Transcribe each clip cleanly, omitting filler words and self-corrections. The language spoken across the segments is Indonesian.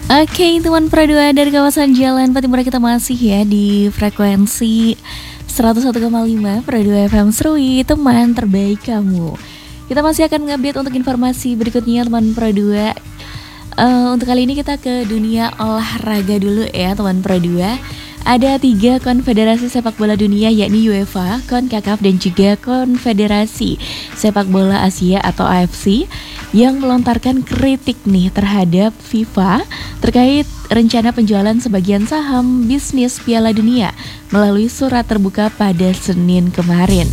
Oke, teman Pro 2 dari kawasan Jalan Patimurai, kita masih ya di frekuensi 101,5 Pro 2 FM Serui, teman terbaik kamu. Kita masih akan ngupdate untuk informasi berikutnya teman Pro 2. Untuk kali ini kita ke dunia olahraga dulu ya teman Pro 2. Ada 3 konfederasi sepak bola dunia, yakni UEFA, CONCACAF, dan juga Konfederasi Sepak Bola Asia atau AFC, yang melontarkan kritik nih terhadap FIFA terkait rencana penjualan sebagian saham bisnis Piala Dunia melalui surat terbuka pada Senin kemarin.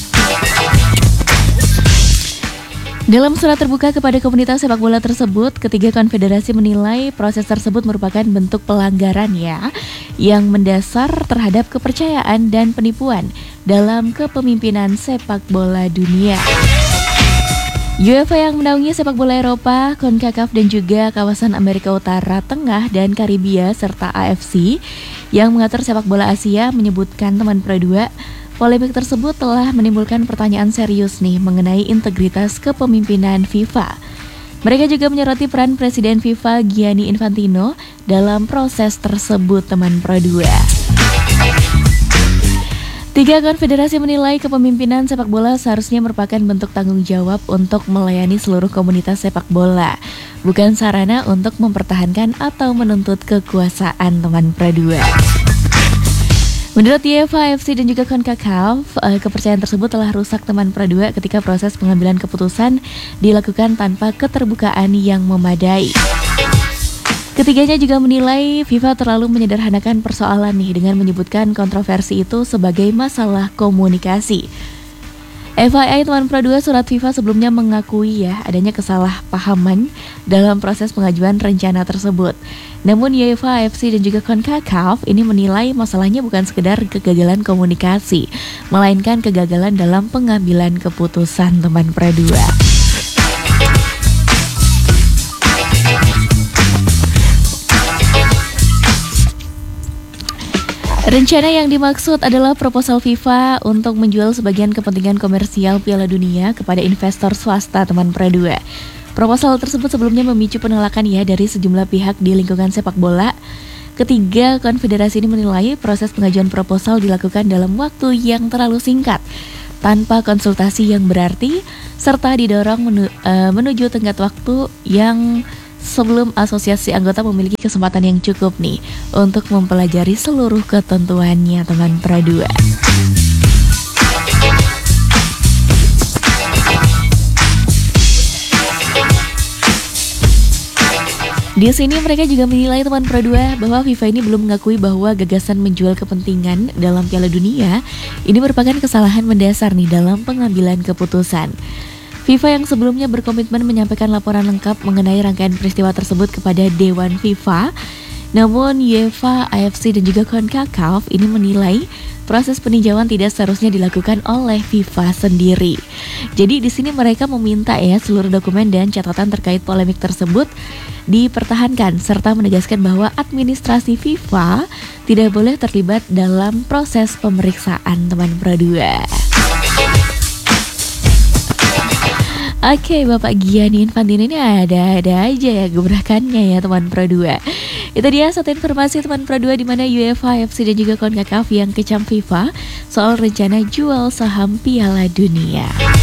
Dalam surat terbuka kepada komunitas sepak bola tersebut, ketiga konfederasi menilai proses tersebut merupakan bentuk pelanggaran yang mendasar terhadap kepercayaan dan penipuan dalam kepemimpinan sepak bola dunia. UEFA yang menaungi sepak bola Eropa, CONCACAF, dan juga kawasan Amerika Utara, Tengah, dan Karibia, serta AFC yang mengatur sepak bola Asia menyebutkan teman Pro 2, polemik tersebut telah menimbulkan pertanyaan serius nih mengenai integritas kepemimpinan FIFA. Mereka juga menyoroti peran Presiden FIFA Gianni Infantino dalam proses tersebut teman Pro 2. 3 konfederasi menilai kepemimpinan sepak bola seharusnya merupakan bentuk tanggung jawab untuk melayani seluruh komunitas sepak bola, bukan sarana untuk mempertahankan atau menuntut kekuasaan teman Pro 2. Menurut UEFA, AFC, dan juga CONCACAF, kepercayaan tersebut telah rusak teman Pro 2 ketika proses pengambilan keputusan dilakukan tanpa keterbukaan yang memadai. Ketiganya juga menilai FIFA terlalu menyederhanakan persoalan nih dengan menyebutkan kontroversi itu sebagai masalah komunikasi. FYI teman Pro 2, surat FIFA sebelumnya mengakui adanya kesalahpahaman dalam proses pengajuan rencana tersebut. Namun UEFA, AFC, dan juga CONCACAF ini menilai masalahnya bukan sekedar kegagalan komunikasi, melainkan kegagalan dalam pengambilan keputusan teman Pro 2. Rencana yang dimaksud adalah proposal FIFA untuk menjual sebagian kepentingan komersial Piala Dunia kepada investor swasta teman Pro 2. Proposal tersebut sebelumnya memicu penolakan dari sejumlah pihak di lingkungan sepak bola. Ketiga konfederasi ini menilai proses pengajuan proposal dilakukan dalam waktu yang terlalu singkat, tanpa konsultasi yang berarti, serta didorong menuju tenggat waktu yang sebelum asosiasi anggota memiliki kesempatan yang cukup nih untuk mempelajari seluruh ketentuannya teman Pro 2. Di sini mereka juga menilai teman Pro 2 bahwa FIFA ini belum mengakui bahwa gagasan menjual kepentingan dalam Piala Dunia ini merupakan kesalahan mendasar nih dalam pengambilan keputusan. FIFA yang sebelumnya berkomitmen menyampaikan laporan lengkap mengenai rangkaian peristiwa tersebut kepada Dewan FIFA. Namun UEFA, AFC, dan juga CONCACAF ini menilai proses peninjauan tidak seharusnya dilakukan oleh FIFA sendiri. Jadi di sini mereka meminta seluruh dokumen dan catatan terkait polemik tersebut dipertahankan, serta menegaskan bahwa administrasi FIFA tidak boleh terlibat dalam proses pemeriksaan teman Pro 2. Oke, Bapak Gianni Infantino ini ada-ada aja gebrakannya teman Pro 2. Itu dia satu informasi teman Pro 2 di mana UEFA, AFC, dan juga CONCACAF yang kecam FIFA soal rencana jual saham Piala Dunia.